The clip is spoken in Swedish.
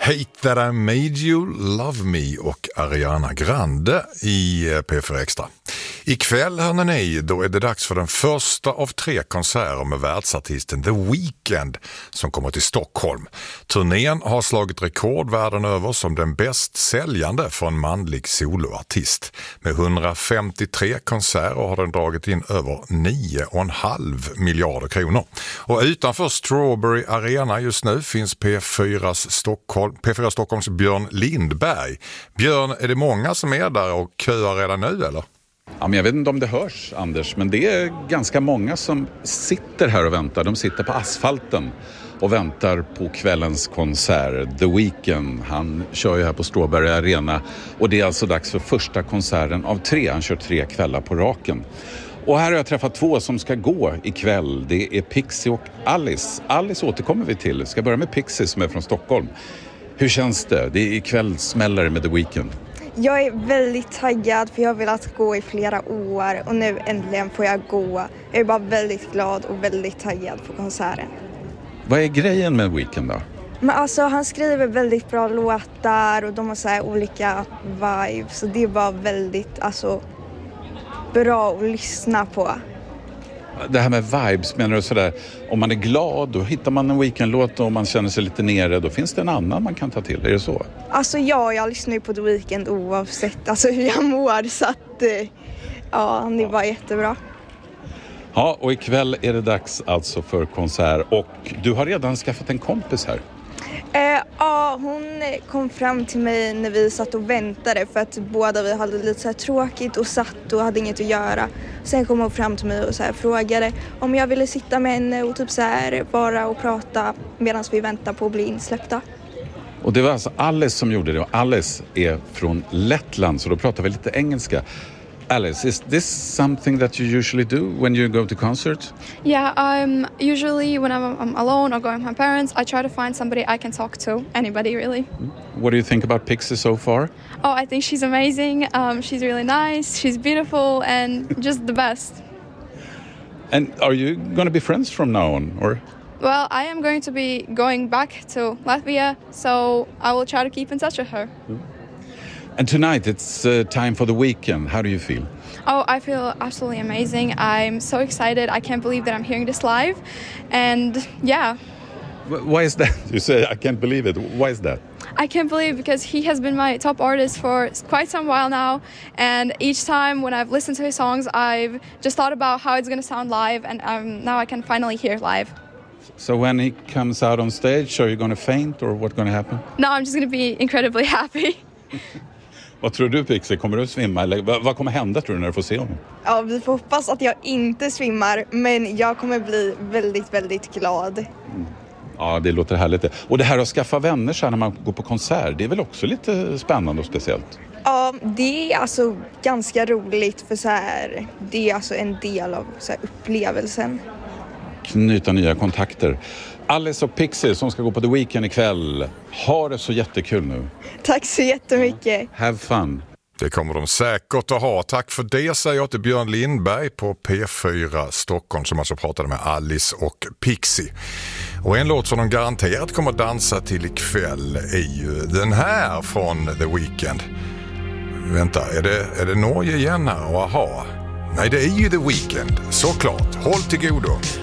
Hate That I Made You, Love Me och Ariana Grande i P4 Extra. Ikväll, hörni ni, då är det dags för den första av 3 konserter med världsartisten The Weeknd som kommer till Stockholm. Turnén har slagit rekord världen över som den bäst säljande för en manlig soloartist. Med 153 konserter har den dragit in över 9,5 miljarder kronor. Och utanför Strawberry Arena just nu finns P4 Stockholms Björn Lindberg. Björn, är det många som är där och köar redan nu eller? Ja, men jag vet inte om det hörs, Anders, men det är ganska många som sitter här och väntar. De sitter på asfalten och väntar på kvällens konsert. The Weeknd, han kör ju här på Strawberry Arena och det är alltså dags för första konserten av 3. Han kör 3 kvällar på raken. Och här har jag träffat 2 som ska gå ikväll. Det är Pixie och Alice. Alice återkommer vi till. Ska börja med Pixie som är från Stockholm. Hur känns det? Det är ikväll smällare med The Weeknd. Jag är väldigt taggad för jag har velat gå i flera år och nu äntligen får jag gå. Jag är bara väldigt glad och väldigt taggad på konserten. Vad är grejen med Weeknd då? Men alltså han skriver väldigt bra låtar och de har så här olika vibes. Så det är bara väldigt bra att lyssna på. Det här med vibes, menar du sådär, om man är glad då hittar man en Weeknd-låt och om man känner sig lite nere då finns det en annan man kan ta till, är det så? Alltså jag lyssnar ju på The Weeknd oavsett hur jag mår så att det är bara jättebra. Ja, och ikväll är det dags alltså för konsert och du har redan skaffat en kompis här. Ja, hon kom fram till mig när vi satt och väntade för att båda vi hade lite så här tråkigt och satt och hade inget att göra. Sen kom hon fram till mig och så här frågade om jag ville sitta med henne och typ så här bara och prata medan vi väntar på att bli insläppta. Och det var alltså Alice som gjorde det och Alice är från Lettland så då pratar vi lite engelska. Alice, is this something that you usually do when you go to concerts? Yeah, usually when I'm alone or going with my parents, I try to find somebody I can talk to, anybody really. What do you think about Pixie so far? Oh, I think she's amazing. She's really nice, she's beautiful and just the best. And are you going to be friends from now on, or? Well, I am going to be going back to Latvia, so I will try to keep in touch with her. And tonight it's time for The Weeknd. How do you feel? Oh, I feel absolutely amazing. I'm so excited. I can't believe that I'm hearing this live. And yeah. Why is that? You say I can't believe it. Why is that? I can't believe because he has been my top artist for quite some while now. And each time when I've listened to his songs, I've just thought about how it's going to sound live. And now I can finally hear live. So when he comes out on stage, are you going to faint or what's going to happen? No, I'm just going to be incredibly happy. Vad tror du, Pixie? Kommer du svimma? Eller vad kommer hända, tror du, när du får se honom? Ja, vi får hoppas att jag inte svimmar, men jag kommer bli väldigt, väldigt glad. Mm. Ja, det låter härligt. Och det här att skaffa vänner så här när man går på konsert, det är väl också lite spännande och speciellt? Ja, det är alltså ganska roligt för så här, det är alltså en del av så här upplevelsen. Knyta nya kontakter. Alice och Pixie som ska gå på The Weeknd ikväll. Ha det så jättekul nu. Tack så jättemycket. Have fun. Det kommer de säkert att ha. Tack för det, säger jag till Björn Lindberg på P4 Stockholm som alltså pratade med Alice och Pixie. Och en låt som de garanterat kommer att dansa till ikväll är ju den här från The Weeknd. Vänta, är det Norge igen här och aha? Nej, det är ju The Weeknd, såklart. Håll till godo.